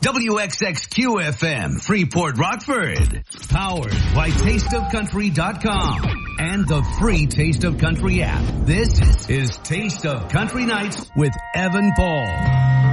WXXQ-FM, Freeport, Rockford. Powered by TasteOfCountry.com and the free Taste of Country app. This is Taste of Country Nights with Evan Paul.